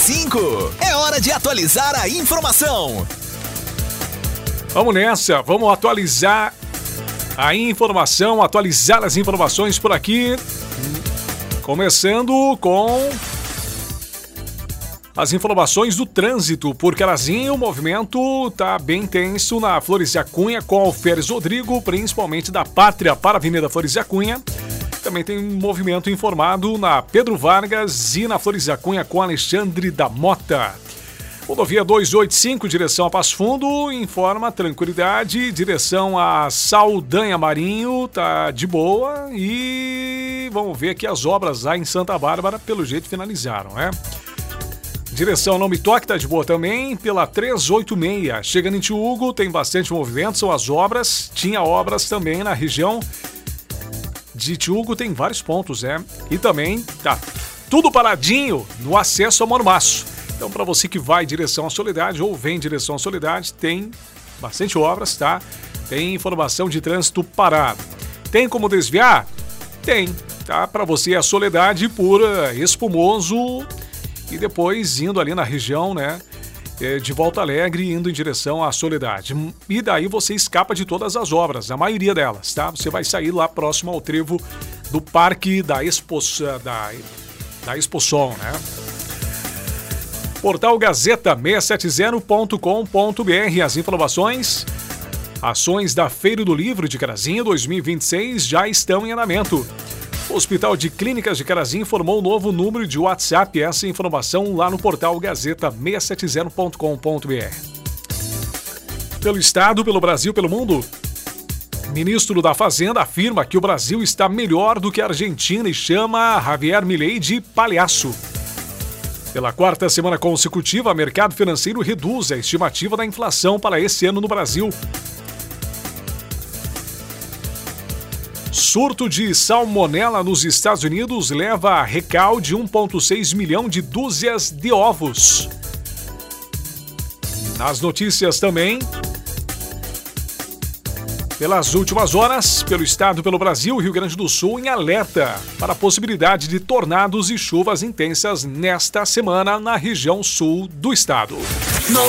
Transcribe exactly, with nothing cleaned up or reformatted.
cinco. É hora de atualizar a informação. Vamos nessa, vamos atualizar a informação, atualizar as informações por aqui. Começando com as informações do trânsito. Por Carazinho, o movimento tá bem tenso na Flores da Cunha com Alferes Rodrigo, principalmente da Pátria para a Avenida Flores da Cunha. Também tem um movimento informado na Pedro Vargas e na Flores da Cunha com Alexandre da Mota. Rodovia duzentos e oitenta e cinco, direção a Passo Fundo, informa tranquilidade. Direção a Saldanha Marinho, tá de boa. E vamos ver aqui as obras lá em Santa Bárbara, pelo jeito finalizaram, né? Direção Não Me Toque, tá de boa também, pela trezentos e oitenta e seis. Chegando em Tiúgo, tem bastante movimento, são as obras. Tinha obras também na região de Tiúgo, tem vários pontos, né? E também tá tudo paradinho no acesso ao Mormaço. Então, para você que vai em direção à Soledade ou vem em direção à Soledade, tem bastante obras, tá? Tem informação de trânsito parado. Tem como desviar? Tem, tá? Para você a Soledade por uh, Espumoso e depois indo ali na região, né? De Volta Alegre, indo em direção à Soledade. E daí você escapa de todas as obras, a maioria delas, tá? Você vai sair lá próximo ao trevo do Parque da Expo, da, da Exposol, né? Portal Gazeta seiscentos e setenta ponto com ponto br. As informações, ações da Feira do Livro de Carazinho dois mil e vinte e seis já estão em andamento. O Hospital de Clínicas de Carazinho informou um novo número de WhatsApp. Essa informação lá no portal Gazeta seiscentos e setenta ponto com ponto br. Pelo Estado, pelo Brasil, pelo mundo, ministro da Fazenda afirma que o Brasil está melhor do que a Argentina e chama Javier Milei de palhaço. Pela quarta semana consecutiva, o mercado financeiro reduz a estimativa da inflação para esse ano no Brasil. Surto de salmonela nos Estados Unidos leva a recal de um vírgula seis milhão de dúzias de ovos. Nas notícias também, pelas últimas horas, pelo estado, pelo Brasil, Rio Grande do Sul em alerta para a possibilidade de tornados e chuvas intensas nesta semana na região sul do estado.